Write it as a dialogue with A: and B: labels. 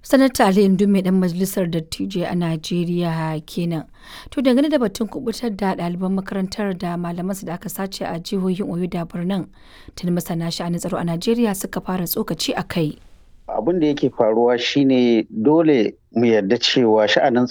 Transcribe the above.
A: Sanata Ali Indume ɗan majalisar dattijai a Najeriya kenan. To dangane da batun kubutar da ɗaliban makarantar da malamansu da aka sace a jihohin Oyo da Birnin, tuni masana sha'anin tsaro a Najeriya suka fara tsokaci a kai.
B: Abin da yake faruwa shine dole mu yarda cewa sha'anin